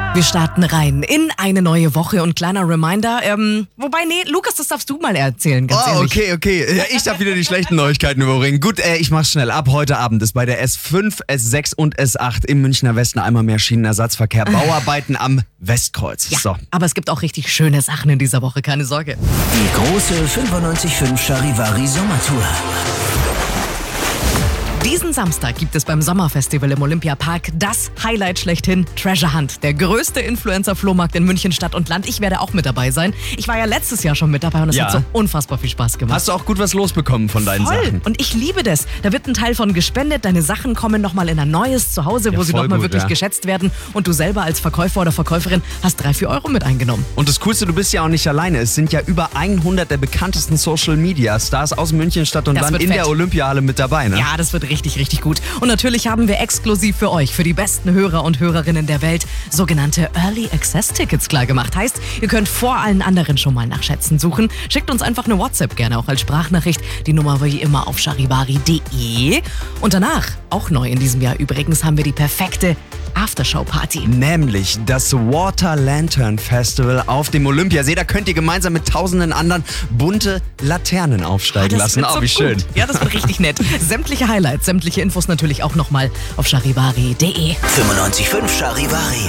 Wir starten rein in eine neue Woche und kleiner Reminder, Lukas, das darfst du mal erzählen, ganz ehrlich. Okay. Ja, ich darf wieder die schlechten Neuigkeiten überbringen. Gut, ich mach's schnell. Ab heute Abend ist bei der S5, S6 und S8 im Münchner Westen einmal mehr Schienenersatzverkehr. Bauarbeiten am Westkreuz. Ja, So. aber es gibt auch richtig schöne Sachen in dieser Woche, keine Sorge. Die große 95.5 Charivari Sommertour. Diesen Samstag gibt es beim Sommerfestival im Olympiapark das Highlight schlechthin, Treasure Hunt, der größte Influencer-Flohmarkt in München Stadt und Land. Ich werde auch mit dabei sein. Ich war ja letztes Jahr schon mit dabei und es hat so unfassbar viel Spaß gemacht. Hast du auch gut was losbekommen von deinen Sachen? Und ich liebe das. Da wird ein Teil von gespendet, deine Sachen kommen nochmal in ein neues Zuhause, wo sie nochmal wirklich geschätzt werden und du selber als Verkäufer oder Verkäuferin hast 3-4 Euro mit eingenommen. Und das Coolste, du bist ja auch nicht alleine. Es sind ja über 100 der bekanntesten Social-Media-Stars aus München Stadt und Land in der Olympiahalle mit dabei, ne? Ja, das wird richtig, richtig gut. Und natürlich haben wir exklusiv für euch, für die besten Hörer und Hörerinnen der Welt, sogenannte Early Access Tickets klargemacht. Heißt, ihr könnt vor allen anderen schon mal nach Schätzen suchen. Schickt uns einfach eine WhatsApp, gerne auch als Sprachnachricht. Die Nummer wie immer auf charivari.de. Und danach, auch neu in diesem Jahr übrigens, haben wir die perfekte Aftershow-Party. Nämlich das Water Lantern Festival auf dem Olympiasee. Da könnt ihr gemeinsam mit tausenden anderen bunte Laternen aufsteigen lassen. Oh, wie schön. Ja, das wird richtig nett. Sämtliche Highlights, sämtliche Infos natürlich auch nochmal auf charivari.de. 95.5 Charivari.